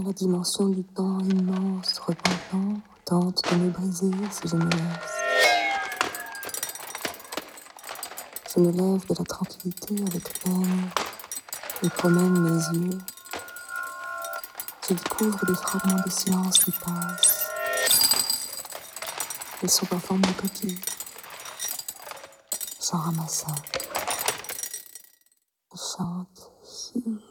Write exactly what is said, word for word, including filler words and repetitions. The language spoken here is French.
La dimension du temps immense, repentant, tente de me briser si je me laisse. Je me lève de la tranquillité avec peine et promène mes yeux. Je découvre des fragments de silence qui passent. Ils sont en forme de coquilles. J'en ramasse un. Je chante.